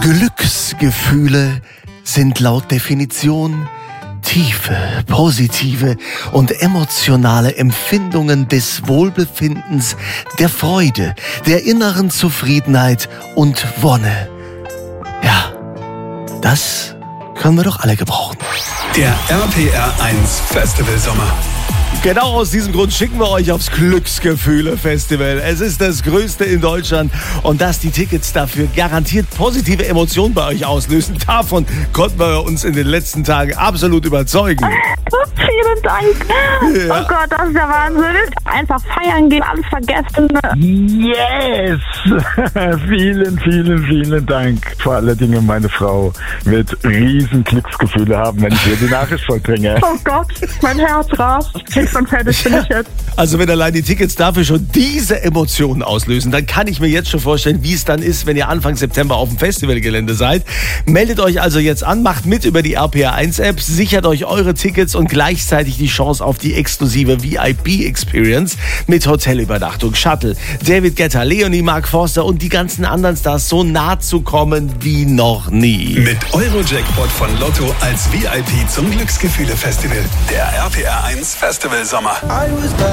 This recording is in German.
Glücksgefühle sind laut Definition tiefe, positive und emotionale Empfindungen des Wohlbefindens, der Freude, der inneren Zufriedenheit und Wonne. Ja, das können wir doch alle gebrauchen. Der RPR 1 Festival Sommer. Genau aus diesem Grund schicken wir euch aufs Glücksgefühle-Festival. Es ist das größte in Deutschland und dass die Tickets dafür garantiert positive Emotionen bei euch auslösen, davon konnten wir uns in den letzten Tagen absolut überzeugen. Vielen Dank. Ja. Oh Gott, das ist der Wahnsinn. Einfach feiern gehen, alles vergessen. Yes! vielen Dank. Vor allen Dingen meine Frau wird riesen Glücksgefühle haben, wenn ich ihr die Nachricht vollbringe. Oh Gott, mein Herz rast. Fix und fertig bin ich jetzt. Also wenn allein die Tickets dafür schon diese Emotionen auslösen, dann kann ich mir jetzt schon vorstellen, wie es dann ist, wenn ihr Anfang September auf dem Festivalgelände seid. Meldet euch also jetzt an, macht mit über die RPR 1 App, sichert euch eure Tickets und gleichzeitig die Chance auf die exklusive VIP-Experience mit Hotelübernachtung, Shuttle, David Guetta, Leonie, Mark Forster und die ganzen anderen Stars so nah zu kommen wie noch nie. Mit Euro-Jackpot von Lotto als VIP zum Glücksgefühle-Festival. Der RPR 1 Festival Sommer.